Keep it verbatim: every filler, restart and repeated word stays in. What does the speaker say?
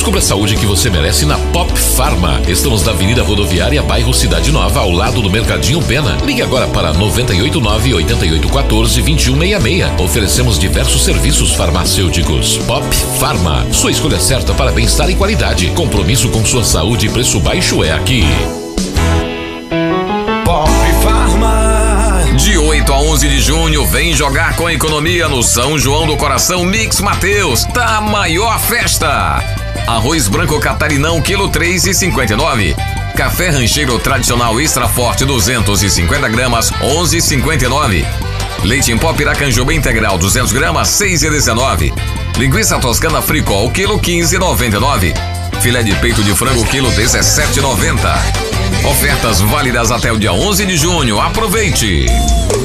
Descubra a saúde que você merece na Pop Pharma. Estamos na Avenida Rodoviária, bairro Cidade Nova, ao lado do Mercadinho Pena. Ligue agora para nove oito nove, oito oito um quatro, dois um seis seis. Oferecemos diversos serviços farmacêuticos. Pop Pharma, sua escolha certa para bem-estar e qualidade. Compromisso com sua saúde e preço baixo é aqui. Pop Pharma. De oito a onze de junho, vem jogar com a economia no São João do Coração Mix Mateus. Tá a maior festa. Arroz branco catarinão, quilo três e cinquenta e nove. Café rancheiro tradicional extra forte, duzentos e cinquenta gramas, onze e cinquenta e nove. Leite em pó Piracanjuba integral, duzentos gramas, seis e dezenove. Linguiça toscana Fricol, quilo quinze e noventa e nove. Filé de peito de frango, quilo dezessete e noventa. Ofertas válidas até o dia onze de junho. Aproveite!